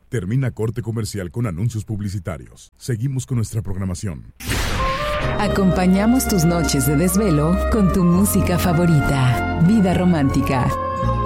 Termina corte comercial con anuncios publicitarios. Seguimos con nuestra programación. Acompañamos tus noches de desvelo con tu música favorita. Vida Romántica.